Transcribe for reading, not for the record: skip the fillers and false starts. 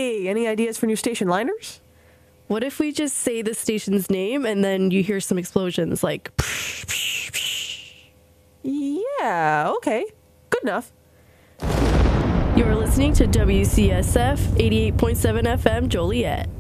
Hey, any ideas for new station liners? What if we just say the station's name and then you hear some explosions like... Yeah, okay. Good enough. You're listening to WCSF 88.7 FM Joliet.